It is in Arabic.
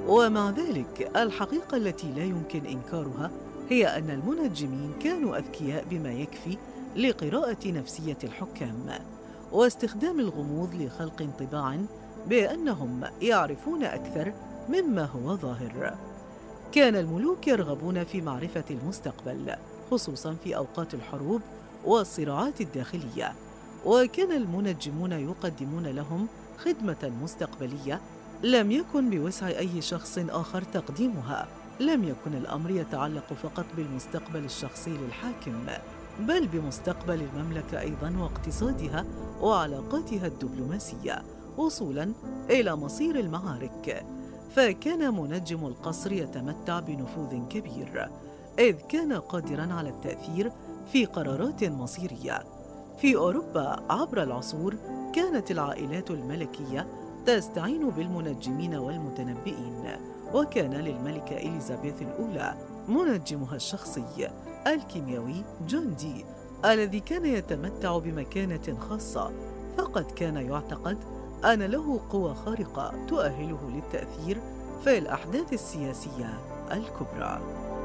ومع ذلك الحقيقة التي لا يمكن إنكارها هي أن المنجمين كانوا أذكياء بما يكفي لقراءة نفسية الحكام واستخدام الغموض لخلق انطباع بأنهم يعرفون أكثر مما هو ظاهر. كان الملوك يرغبون في معرفة المستقبل، خصوصا في أوقات الحروب والصراعات الداخلية، وكان المنجمون يقدمون لهم خدمة مستقبلية لم يكن بوسع أي شخص آخر تقديمها. لم يكن الأمر يتعلق فقط بالمستقبل الشخصي للحاكم، بل بمستقبل المملكة أيضاً واقتصادها وعلاقاتها الدبلوماسية، وصولاً إلى مصير المعارك. فكان منجم القصر يتمتع بنفوذ كبير، إذ كان قادراً على التأثير في قرارات مصيرية. في أوروبا عبر العصور كانت العائلات الملكية تستعين بالمنجمين والمتنبئين، وكان للملكة إليزابيث الأولى منجمها الشخصي الكيميائي جون دي، الذي كان يتمتع بمكانة خاصة، فقد كان يعتقد أن له قوة خارقة تؤهله للتأثير في الأحداث السياسية الكبرى.